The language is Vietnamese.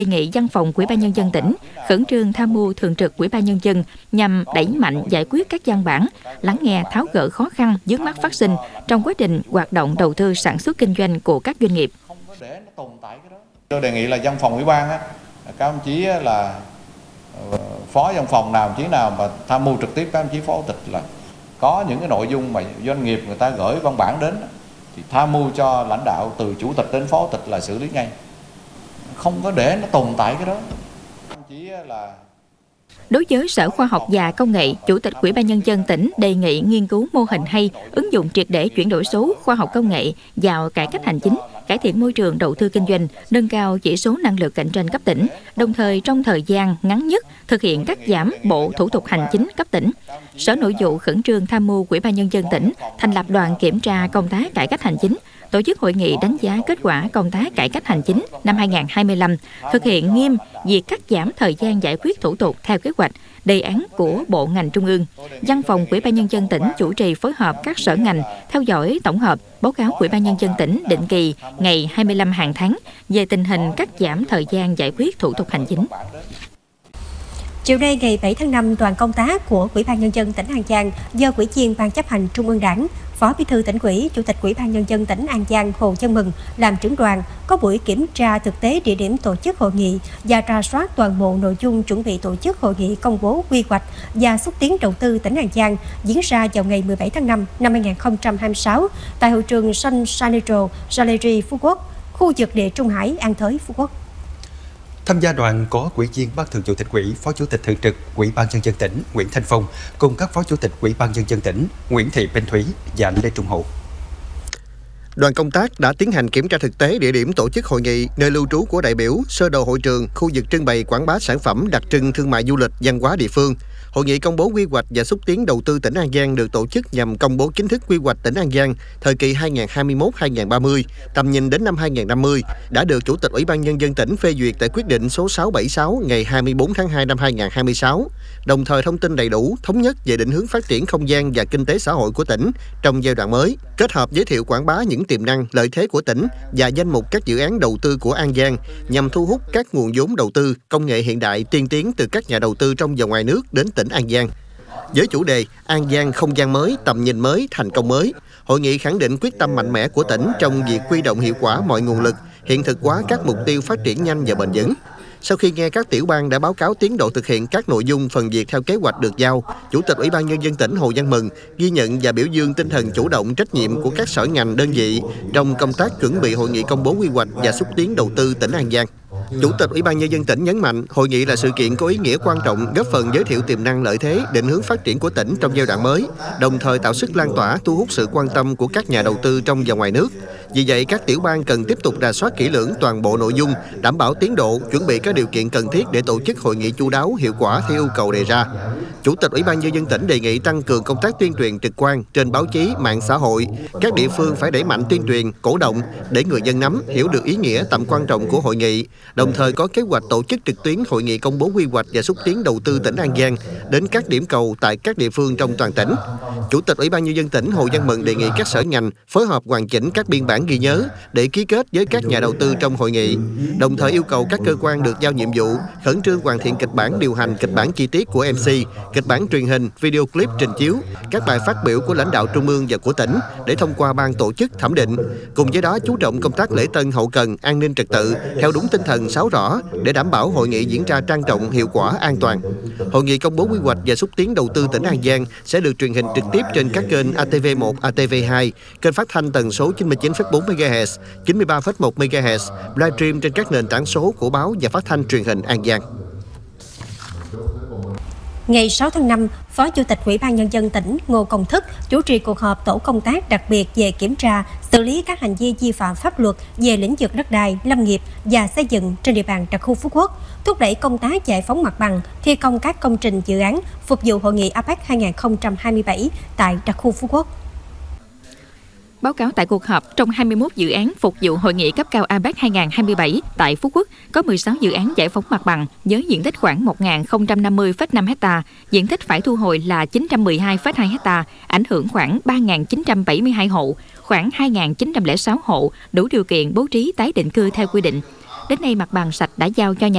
Đề nghị Văn phòng Ủy ban Nhân dân tỉnh khẩn trương tham mưu Thường trực Ủy ban Nhân dân nhằm đẩy mạnh giải quyết các văn bản, lắng nghe tháo gỡ khó khăn vướng mắc phát sinh trong quá trình hoạt động đầu tư sản xuất kinh doanh của các doanh nghiệp. Tôi đề nghị là Văn phòng Ủy ban các ông chí là phó văn phòng nào, chí nào mà tham mưu trực tiếp các ông chí phó tịch là có những cái nội dung mà doanh nghiệp người ta gửi văn bản đến thì tham mưu cho lãnh đạo từ chủ tịch đến phó tịch là xử lý ngay, không có để nó tồn tại cái đó. Đối với Sở Khoa học và Công nghệ, Chủ tịch Ủy ban Nhân dân tỉnh đề nghị nghiên cứu mô hình hay, ứng dụng triệt để chuyển đổi số khoa học công nghệ vào cải cách hành chính, cải thiện môi trường đầu tư kinh doanh, nâng cao chỉ số năng lực cạnh tranh cấp tỉnh, đồng thời trong thời gian ngắn nhất thực hiện cắt giảm bộ thủ tục hành chính cấp tỉnh. Sở Nội vụ khẩn trương tham mưu Ủy ban Nhân dân tỉnh thành lập đoàn kiểm tra công tác cải cách hành chính, tổ chức hội nghị đánh giá kết quả công tác cải cách hành chính năm 2025, thực hiện nghiêm việc cắt giảm thời gian giải quyết thủ tục theo kế hoạch, đề án của bộ ngành trung ương. Văn phòng Ủy ban Nhân dân tỉnh chủ trì phối hợp các sở ngành theo dõi tổng hợp báo cáo Ủy ban Nhân dân tỉnh định kỳ ngày 25 hàng tháng về tình hình cắt giảm thời gian giải quyết thủ tục hành chính. Chiều nay ngày 7 tháng 5, đoàn công tác của Ủy ban Nhân dân tỉnh An Giang do Ủy viên Ban chấp hành Trung ương Đảng, Phó Bí thư Tỉnh ủy, Chủ tịch Ủy ban Nhân dân tỉnh An Giang Hồ Văn Mừng làm trưởng đoàn có buổi kiểm tra thực tế địa điểm tổ chức hội nghị và rà soát toàn bộ nội dung chuẩn bị tổ chức hội nghị công bố quy hoạch và xúc tiến đầu tư tỉnh An Giang diễn ra vào ngày 17 tháng 5 năm 2026 tại hội trường Sun Sanitro Gallery Phú Quốc, khu vực địa Trung Hải, An Thới, Phú Quốc. Tham gia đoàn có Ủy viên Ban Thường vụ Tỉnh ủy, Phó Chủ tịch Thường trực Ủy ban Nhân dân tỉnh Nguyễn Thanh Phong cùng các Phó Chủ tịch Ủy ban Nhân dân tỉnh Nguyễn Thị Minh Thúy và Lê Trung Hậu. Đoàn công tác đã tiến hành kiểm tra thực tế địa điểm tổ chức hội nghị, nơi lưu trú của đại biểu, sơ đồ hội trường, khu vực trưng bày quảng bá sản phẩm đặc trưng thương mại du lịch, văn hóa địa phương. Hội nghị công bố quy hoạch và xúc tiến đầu tư tỉnh An Giang được tổ chức nhằm công bố chính thức quy hoạch tỉnh An Giang thời kỳ 2021-2030, tầm nhìn đến năm 2050, đã được Chủ tịch Ủy ban Nhân dân tỉnh phê duyệt tại quyết định số 676 ngày 24 tháng 2 năm 2026, đồng thời thông tin đầy đủ, thống nhất về định hướng phát triển không gian và kinh tế xã hội của tỉnh trong giai đoạn mới, kết hợp giới thiệu quảng bá những tiềm năng, lợi thế của tỉnh và danh mục các dự án đầu tư của An Giang nhằm thu hút các nguồn vốn đầu tư, công nghệ hiện đại tiên tiến từ các nhà đầu tư trong và ngoài nước đến tỉnh An Giang. Với chủ đề An Giang không gian mới, tầm nhìn mới, thành công mới, hội nghị khẳng định quyết tâm mạnh mẽ của tỉnh trong việc huy động hiệu quả mọi nguồn lực, hiện thực hóa các mục tiêu phát triển nhanh và bền vững. Sau khi nghe các tiểu ban đã báo cáo tiến độ thực hiện các nội dung phần việc theo kế hoạch được giao, Chủ tịch Ủy ban Nhân dân tỉnh Hồ Văn Mừng ghi nhận và biểu dương tinh thần chủ động trách nhiệm của các sở ngành đơn vị trong công tác chuẩn bị hội nghị công bố quy hoạch và xúc tiến đầu tư tỉnh An Giang. Chủ tịch Ủy ban Nhân dân tỉnh nhấn mạnh, hội nghị là sự kiện có ý nghĩa quan trọng góp phần giới thiệu tiềm năng lợi thế, định hướng phát triển của tỉnh trong giai đoạn mới, đồng thời tạo sức lan tỏa, thu hút sự quan tâm của các nhà đầu tư trong và ngoài nước. Vì vậy, các tiểu ban cần tiếp tục rà soát kỹ lưỡng toàn bộ nội dung, đảm bảo tiến độ, chuẩn bị các điều kiện cần thiết để tổ chức hội nghị chu đáo, hiệu quả theo yêu cầu đề ra. Chủ tịch Ủy ban Nhân dân tỉnh đề nghị tăng cường công tác tuyên truyền trực quan trên báo chí, mạng xã hội. Các địa phương phải đẩy mạnh tuyên truyền, cổ động để người dân nắm, hiểu được ý nghĩa, tầm quan trọng của hội nghị, đồng thời có kế hoạch tổ chức trực tuyến hội nghị công bố quy hoạch và xúc tiến đầu tư tỉnh An Giang đến các điểm cầu tại các địa phương trong toàn tỉnh. Chủ tịch Ủy ban Nhân dân tỉnh Hồ Văn Mừng đề nghị các sở ngành phối hợp hoàn chỉnh các biên bản ghi nhớ để ký kết với các nhà đầu tư trong hội nghị, đồng thời yêu cầu các cơ quan được giao nhiệm vụ khẩn trương hoàn thiện kịch bản điều hành, kịch bản chi tiết của MC, kịch bản truyền hình, video clip trình chiếu, các bài phát biểu của lãnh đạo trung ương và của tỉnh để thông qua ban tổ chức thẩm định. Cùng với đó, chú trọng công tác lễ tân hậu cần, an ninh trật tự theo đúng tinh thần 6 rõ để đảm bảo hội nghị diễn ra trang trọng, hiệu quả, an toàn. Hội nghị công bố quy hoạch và xúc tiến đầu tư tỉnh An Giang sẽ được truyền hình trực tiếp trên các kênh ATV1, ATV2, kênh phát thanh tần số 99,4 MHz, 93,1 MHz, livestream trên các nền tảng số của báo và phát thanh truyền hình An Giang. Ngày 6 tháng 5, Phó Chủ tịch Ủy ban Nhân dân tỉnh Ngô Công Thức chủ trì cuộc họp tổ công tác đặc biệt về kiểm tra, xử lý các hành vi vi phạm pháp luật về lĩnh vực đất đai, lâm nghiệp và xây dựng trên địa bàn đặc khu Phú Quốc, thúc đẩy công tác giải phóng mặt bằng, thi công các công trình dự án phục vụ hội nghị APEC 2027 tại đặc khu Phú Quốc. Báo cáo tại cuộc họp, trong 21 dự án phục vụ hội nghị cấp cao APEC 2027 tại Phú Quốc, có 16 dự án giải phóng mặt bằng với diện tích khoảng 1.050,5 ha, diện tích phải thu hồi là 912,2 ha, ảnh hưởng khoảng 3.972 hộ, khoảng 2.906 hộ đủ điều kiện bố trí tái định cư theo quy định. Đến nay, mặt bằng sạch đã giao cho nhà